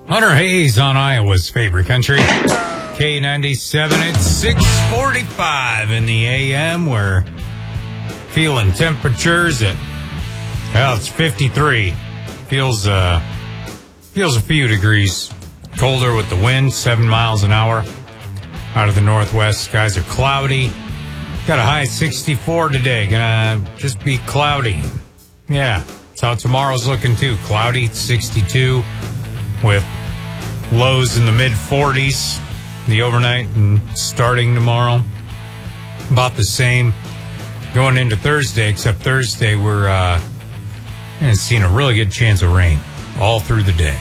Hunter Hayes on Iowa's favorite country. K97 at 6:45 in the a.m. We're feeling temperatures at, well, it's 53. Feels a few degrees colder with the wind, 7 miles an hour out of the northwest. Skies are cloudy. Got a high 64 today. Gonna just be cloudy. Yeah, that's how tomorrow's looking too. Cloudy, 62 with lows in the mid-40s. The overnight and starting tomorrow, about the same going into Thursday, except Thursday we're seeing a really good chance of rain all through the day.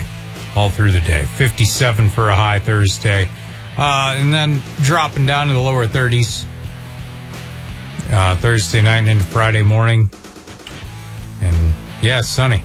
57 for a high Thursday, and then dropping down to the lower 30s Thursday night and into Friday morning. And yeah, sunny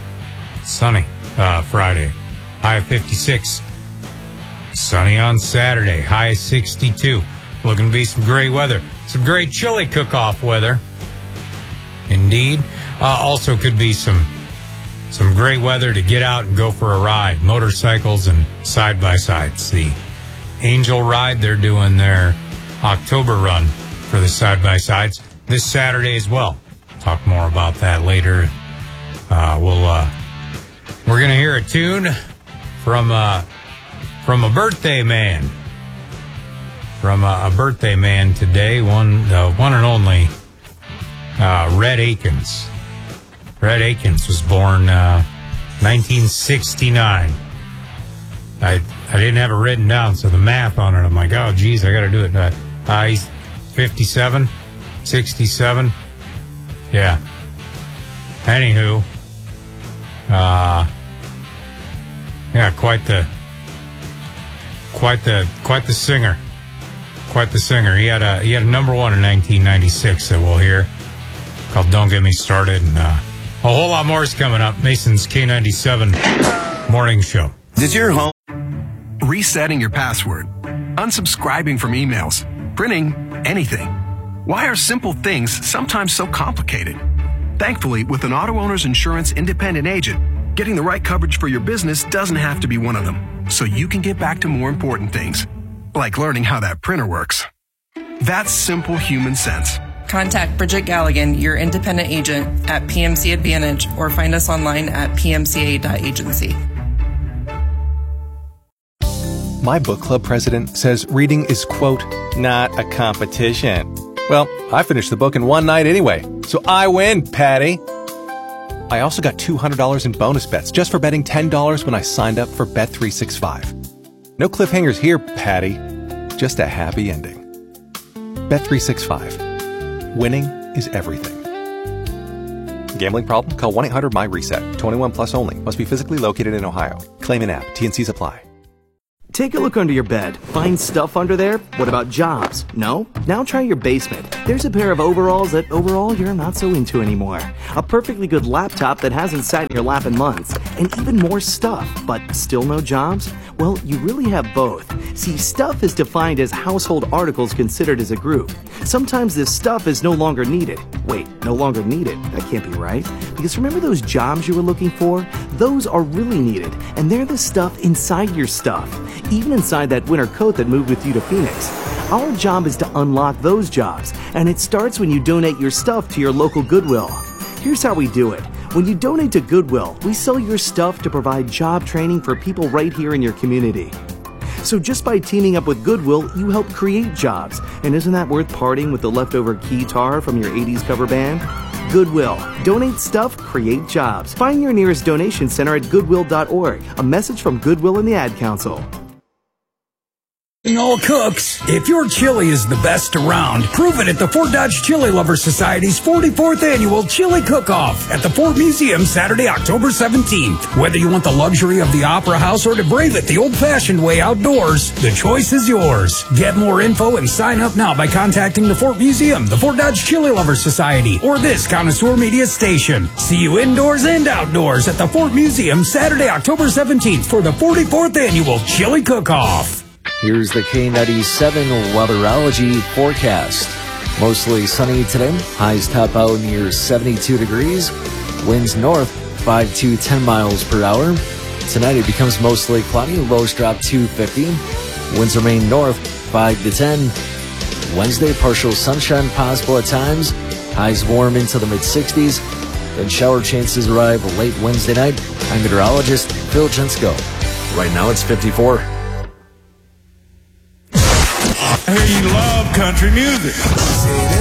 Friday, high of 56. Sunny on Saturday, high 62. Looking to be some great weather. Some great chili cook-off weather. Indeed. Also could be some great weather to get out and go for a ride. Motorcycles and side-by-sides. The Angel Ride, they're doing their October run for the side-by-sides this Saturday as well. Talk more about that later. We're going to hear a tune from a birthday man. From a birthday man today, one and only Red Akins. Red Akins was born 1969. I didn't have it written down, so the math on it, I'm like, oh, geez, I got to do it. He's 57, 67. Yeah. Anywho, yeah, quite the singer. Quite the singer. He had a number one in 1996 that we'll hear, called "Don't Get Me Started," and a whole lot more is coming up. Mason's K97 morning show. Did your home resetting your password, unsubscribing from emails, printing anything? Why are simple things sometimes so complicated? Thankfully, with an auto owner's insurance independent agent, getting the right coverage for your business doesn't have to be one of them, so you can get back to more important things, like learning how that printer works. That's simple human sense. Contact Bridget Galligan, your independent agent, at PMC Advantage, or find us online at pmca.agency. My book club president says reading is, quote, not a competition. Well, I finished the book in one night anyway, so I win, Patty. I also got $200 in bonus bets just for betting $10 when I signed up for Bet365. No cliffhangers here, Patty. Just a happy ending. Bet365. Winning is everything. Gambling problem? Call 1-800-MY-RESET. 21 plus only. Must be physically located in Ohio. Claim an app. T&Cs apply. Take a look under your bed. Find stuff under there? What about jobs? No? Now try your basement. There's a pair of overalls that overall you're not so into anymore. A perfectly good laptop that hasn't sat in your lap in months. And even more stuff, but still no jobs? Well, you really have both. See, stuff is defined as household articles considered as a group. Sometimes this stuff is no longer needed. Wait, no longer needed? That can't be right. Because remember those jobs you were looking for? Those are really needed, and they're the stuff inside your stuff. Even inside that winter coat that moved with you to Phoenix. Our job is to unlock those jobs, and it starts when you donate your stuff to your local Goodwill. Here's how we do it. When you donate to Goodwill, we sell your stuff to provide job training for people right here in your community. So just by teaming up with Goodwill, you help create jobs. And isn't that worth parting with the leftover guitar from your 80s cover band? Goodwill. Donate stuff, create jobs. Find your nearest donation center at goodwill.org. A message from Goodwill and the Ad Council. All cooks, if your chili is the best around, prove it at the Fort Dodge Chili Lovers Society's 44th Annual Chili Cook-Off at the Fort Museum Saturday, October 17th. Whether you want the luxury of the Opera House or to brave it the old-fashioned way outdoors, the choice is yours. Get more info and sign up now by contacting the Fort Museum, the Fort Dodge Chili Lovers Society, or this Connoisseur Media station. See you indoors and outdoors at the Fort Museum Saturday, October 17th for the 44th Annual Chili Cook-Off. Here's the K97 weatherology forecast. Mostly sunny today. Highs top out near 72 degrees. Winds north 5 to 10 miles per hour. Tonight it becomes mostly cloudy. Lows drop to 50. Winds remain north 5 to 10. Wednesday, partial sunshine possible at times. Highs warm into the mid-60s. Then shower chances arrive late Wednesday night. I'm meteorologist Phil Jensko. Right now it's 54. Hey, you love country music.